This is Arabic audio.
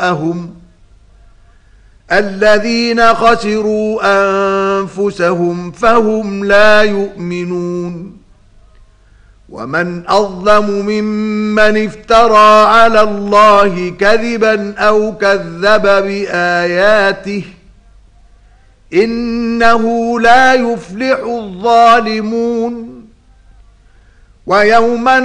الذين خسروا أنفسهم فهم لا يؤمنون ومن أظلم ممن افترى على الله كذبا أو كذب بآياته إنه لا يفلح الظالمون ويوم